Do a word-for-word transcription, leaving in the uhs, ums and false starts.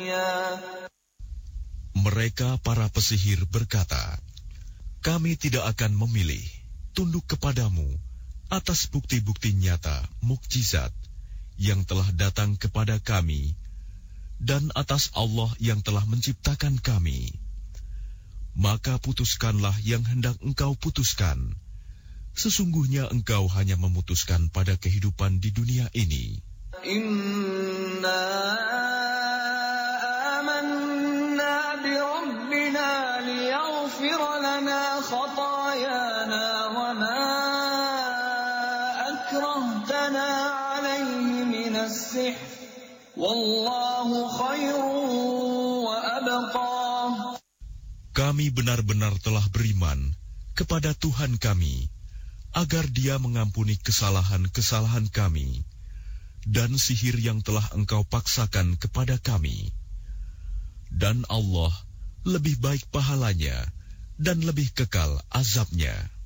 الدنيا. Mereka para pesihir berkata, kami tidak akan memilih tunduk kepadamu atas bukti-bukti nyata mukjizat yang telah datang kepada kami dan atas Allah yang telah menciptakan kami. Maka putuskanlah yang hendak engkau putuskan. Sesungguhnya engkau hanya memutuskan pada kehidupan di dunia ini. Inna amanna bi rabbina liyaghfir lana khatayana wa ma akrahtana alayhi minas sihr wallahu khairun wa abqa. Kami benar-benar telah beriman kepada Tuhan kami agar Dia mengampuni kesalahan-kesalahan kami dan sihir yang telah engkau paksakan kepada kami. Dan Allah lebih baik pahalanya dan lebih kekal azabnya.